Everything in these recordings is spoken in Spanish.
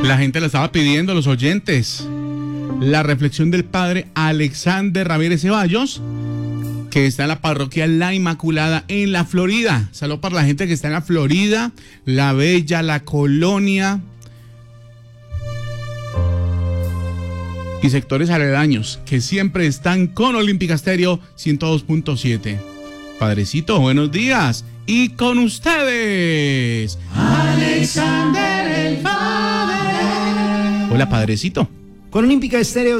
La gente la estaba pidiendo, los oyentes. La reflexión del padre Alexander Ramírez Ceballos, que está en la parroquia La Inmaculada en la Florida. Saludos para la gente que está en la Florida, La Bella, La Colonia y sectores aledaños, que siempre están con Olímpica Estéreo 102.7. Padrecito, buenos días. Y con ustedes, Alexander el Padre. Hola, padrecito. Con Olímpica Estéreo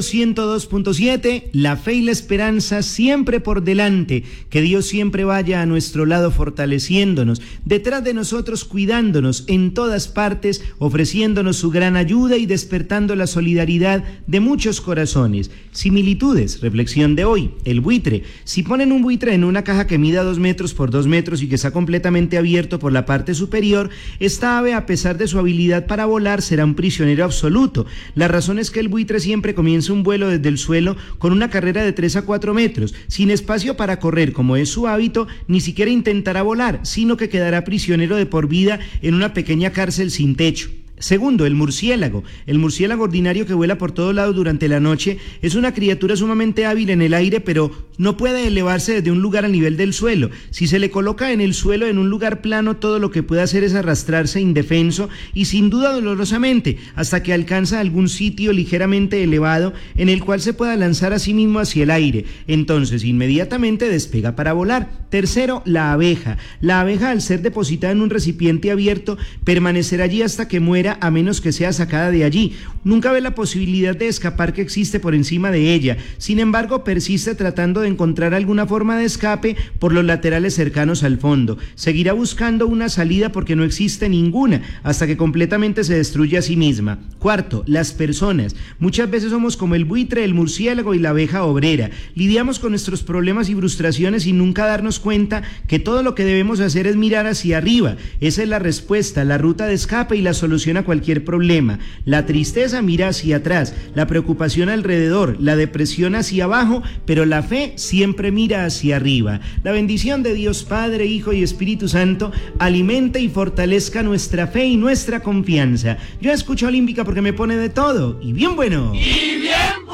102.7, la fe y la esperanza siempre por delante, que Dios siempre vaya a nuestro lado fortaleciéndonos, detrás de nosotros cuidándonos en todas partes, ofreciéndonos su gran ayuda y despertando la solidaridad de muchos corazones. Similitudes, reflexión de hoy, el buitre. Si ponen un buitre en una caja que mida 2 metros por 2 metros y que está completamente abierto por la parte superior, esta ave, a pesar de su habilidad para volar, será un prisionero absoluto. La razón es que el buitre siempre comienza un vuelo desde el suelo con una carrera de 3 a 4 metros, sin espacio para correr como es su hábito, ni siquiera intentará volar, sino que quedará prisionero de por vida en una pequeña cárcel sin techo. Segundo, el murciélago. El murciélago ordinario que vuela por todos lados durante la noche es una criatura sumamente hábil en el aire, pero no puede elevarse desde un lugar a nivel del suelo. Si se le coloca en el suelo, en un lugar plano, todo lo que puede hacer es arrastrarse indefenso y sin duda dolorosamente, hasta que alcanza algún sitio ligeramente elevado en el cual se pueda lanzar a sí mismo hacia el aire. Entonces, inmediatamente despega para volar. Tercero, la abeja. La abeja, al ser depositada en un recipiente abierto, permanecerá allí hasta que muera, a menos que sea sacada de allí. Nunca ve la posibilidad de escapar que existe por encima de ella. Sin embargo, persiste tratando de encontrar alguna forma de escape por los laterales cercanos al fondo. Seguirá buscando una salida porque no existe ninguna, hasta que completamente se destruye a sí misma. Cuarto, las personas. Muchas veces somos como el buitre, el murciélago y la abeja obrera. Lidiamos con nuestros problemas y frustraciones sin nunca darnos cuenta que todo lo que debemos hacer es mirar hacia arriba. Esa es la respuesta, la ruta de escape y la solución a cualquier problema. La tristeza mira hacia atrás, la preocupación alrededor, la depresión hacia abajo, pero la fe siempre mira hacia arriba. La bendición de Dios Padre, Hijo y Espíritu Santo alimente y fortalezca nuestra fe y nuestra confianza. Yo escucho Olímpica porque me pone de todo y bien bueno. ¡Y bien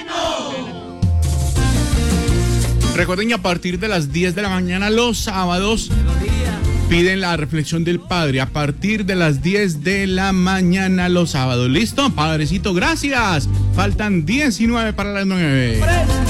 bueno! Recuerden que a partir de las 10 de la mañana los sábados piden la reflexión del padre a partir de las 10 de la mañana los sábados. ¿Listo? Padrecito, gracias. Faltan 19 para las 9.